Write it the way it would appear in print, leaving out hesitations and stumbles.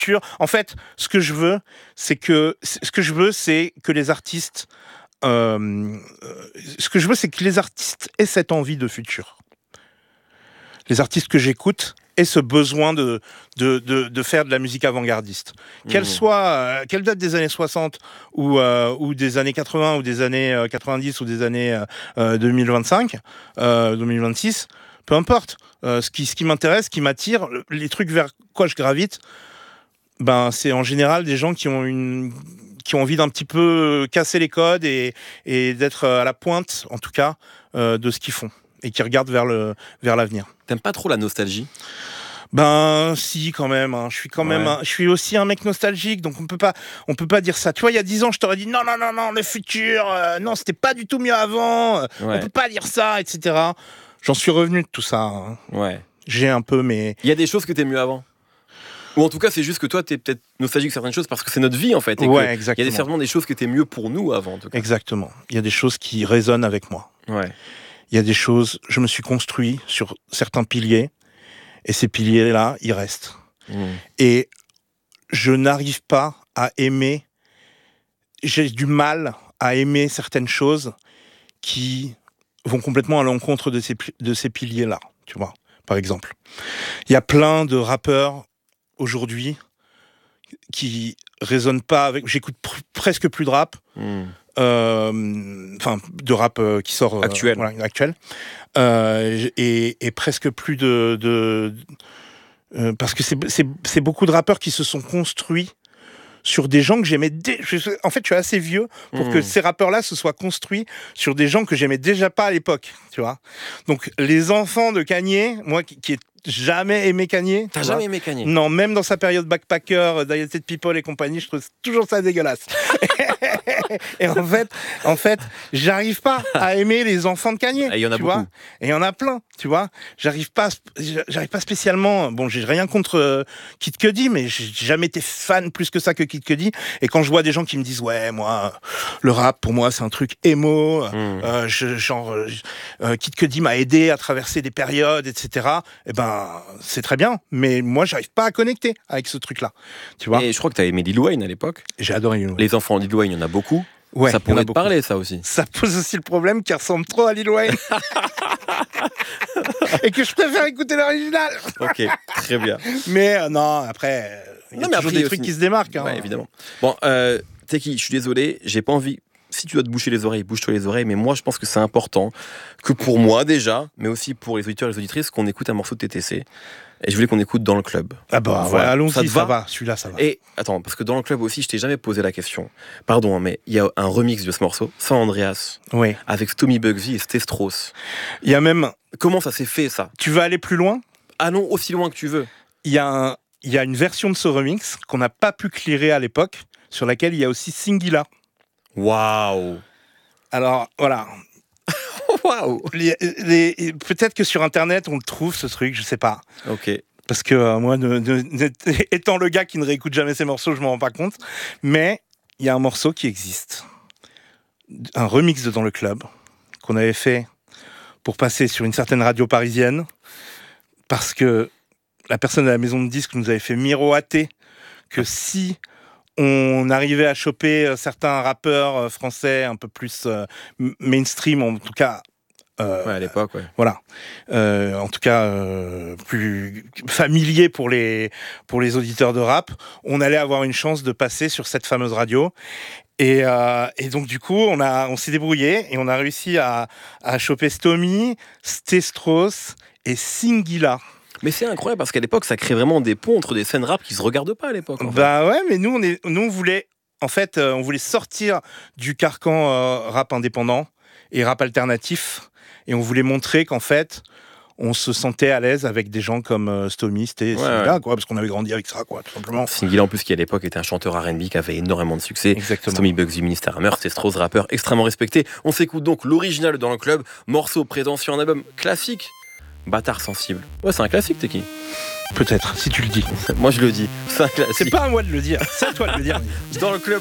futur. En fait, ce que je veux, c'est que les artistes, aient cette envie de futur. Les artistes que j'écoute aient ce besoin de faire de la musique avant-gardiste. Qu'elle date des années 60 ou des années 80 ou des années 90 ou des années 2025, 2026, peu importe. Ce qui m'intéresse, ce qui m'attire, les trucs vers quoi je gravite, c'est en général des gens qui ont envie d'un petit peu casser les codes et d'être à la pointe, en tout cas, de ce qu'ils font et qui regardent vers l'avenir. T'aimes pas trop la nostalgie ? Si, quand même. Je suis aussi un mec nostalgique, donc on peut pas dire ça. Tu vois, il y a 10 ans, je t'aurais dit non, le futur, non, c'était pas du tout mieux avant. On peut pas dire ça, etc. J'en suis revenu de tout ça. Ouais. J'ai un peu, mais il y a des choses que t'aimes mieux avant. Ou en tout cas, c'est juste que toi, t'es peut-être nostalgique de certaines choses parce que c'est notre vie, en fait. Et exactement. Il y a certainement des choses que t'aimes mieux pour nous avant, en tout cas. Exactement. Il y a des choses qui résonnent avec moi. Ouais. Il y a des choses, je me suis construit sur certains piliers, et ces piliers-là, ils restent. Et je n'arrive pas à aimer, j'ai du mal à aimer certaines choses qui vont complètement à l'encontre de ces piliers-là, tu vois, par exemple. Il y a plein de rappeurs aujourd'hui qui résonnent pas avec... J'écoute presque plus de rap. De rap qui sort actuel, et presque plus parce que c'est beaucoup de rappeurs qui se sont construits sur des gens que j'aimais en fait, je suis assez vieux pour que ces rappeurs-là se soient construits sur des gens que j'aimais déjà pas à l'époque, tu vois. Donc les enfants de Kanye, moi qui ai jamais aimé Kanye. T'as jamais aimé Kanye ? Non, même dans sa période backpacker, Dilated People et compagnie, je trouve toujours ça dégueulasse. Et en fait, j'arrive pas à aimer les enfants de Kanye. Et il y en a beaucoup. Et il y en a plein, tu vois. J'arrive pas spécialement. Bon, j'ai rien contre Kid Cudi, mais j'ai jamais été fan plus que ça que Kid Cudi. Et quand je vois des gens qui me disent, ouais, moi, le rap pour moi c'est un truc émo. Kid Cudi m'a aidé à traverser des périodes, etc. C'est très bien, mais moi j'arrive pas à connecter avec ce truc-là, tu vois. Et je crois que t'as aimé Lil Wayne à l'époque. J'ai adoré Lil Wayne. Les enfants de Lil Wayne, il y en a beaucoup. Ouais, ça pourrait te parler, ça aussi. Ça pose aussi le problème qu'il ressemble trop à Lil Wayne. Et que je préfère écouter l'original. Ok, très bien. Mais non, après, il y a toujours des trucs qui se démarquent. Ouais, évidemment. Bon, Teki, je suis désolé, j'ai pas envie... Si tu dois te boucher les oreilles, bouge-toi les oreilles. Mais moi, je pense que c'est important que pour moi, déjà, mais aussi pour les auditeurs et les auditrices, qu'on écoute un morceau de TTC. Et je voulais qu'on écoute Dans le Club. Voilà, allons-y, ça va. Celui-là, ça va. Et attends, parce que Dans le Club aussi, je t'ai jamais posé la question. Pardon, mais il y a un remix de ce morceau, San Andreas, avec Stomy Bugsy et Stestros. Il y a même... Comment ça s'est fait, ça ? Tu veux aller plus loin ? Ah non, aussi loin que tu veux. Il y a une version de ce remix qu'on n'a pas pu clearer à l'époque, sur laquelle il y a aussi Singila. Waouh! Alors, voilà. Waouh! Peut-être que sur Internet, on le trouve, ce truc, je sais pas. Ok. Parce que moi, étant le gars qui ne réécoute jamais ces morceaux, je m'en rends pas compte. Mais il y a un morceau qui existe. Un remix de Dans le Club, qu'on avait fait pour passer sur une certaine radio parisienne. Parce que la personne de la maison de disques nous avait fait miroiter que si... on arrivait à choper certains rappeurs français un peu plus mainstream, en tout cas. À l'époque, ouais. Voilà. En tout cas, plus familier pour les auditeurs de rap. On allait avoir une chance de passer sur cette fameuse radio. Et donc, du coup, on s'est débrouillé et on a réussi à choper Stomy, Stestros et Singila. Mais c'est incroyable parce qu'à l'époque, ça crée vraiment des ponts entre des scènes rap qui se regardent pas à l'époque. Ouais, mais nous on voulait, en fait, on voulait sortir du carcan rap indépendant et rap alternatif, et on voulait montrer qu'en fait, on se sentait à l'aise avec des gens comme Stomy, Singila, quoi, parce qu'on avait grandi avec ça, quoi, tout simplement. Singila, en plus, qui à l'époque était un chanteur R&B qui avait énormément de succès. Exactement. Stomy Bugsy, Minister Hammer, Stestros, rappeur extrêmement respecté. On s'écoute donc l'original Dans le Club, morceau présent sur un album classique. Bâtard sensible. Ouais, c'est un classique, Teki. Peut-être, si tu le dis. Moi, je le dis. C'est un classique. C'est pas à moi de le dire, c'est à toi de le dire. Dans le Club.